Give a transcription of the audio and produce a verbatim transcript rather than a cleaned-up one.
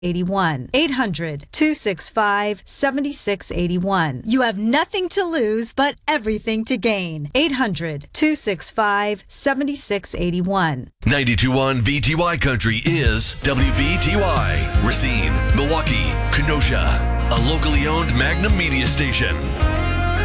eight one. eight hundred, two six five, seven six eight one. You have nothing to lose, but everything to gain. eight hundred, two six five, seven six eight one. ninety-two point one V T Y Country is W V T Y. Racine, Milwaukee, Kenosha. A locally owned Magnum media station.